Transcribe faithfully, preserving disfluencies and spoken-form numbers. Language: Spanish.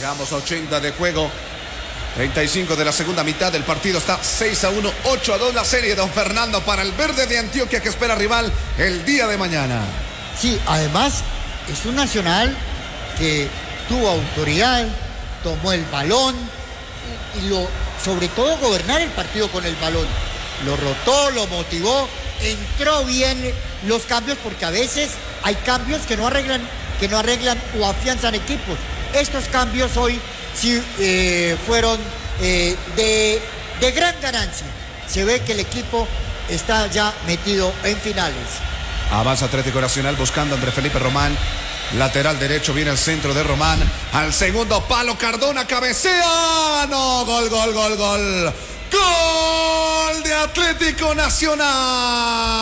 Llegamos a ochenta de juego. treinta y cinco de la segunda mitad del partido. Está seis a uno, ocho a dos la serie, don Fernando, para el Verde de Antioquia, que espera rival el día de mañana. Sí, además es un Nacional que tuvo autoridad, tomó el balón y lo, sobre todo gobernar el partido con el balón. Lo rotó, lo motivó, entró bien los cambios, porque a veces hay cambios que no arreglan, que no arreglan o afianzan equipos. Estos cambios hoy sí eh, fueron eh, de, de gran ganancia. Se ve que el equipo está ya metido en finales. Avanza Atlético Nacional buscando a André Felipe Román. Lateral derecho, viene el centro de Román. Al segundo palo, Cardona cabecea. No, gol, gol, gol, gol. Gol de Atlético Nacional.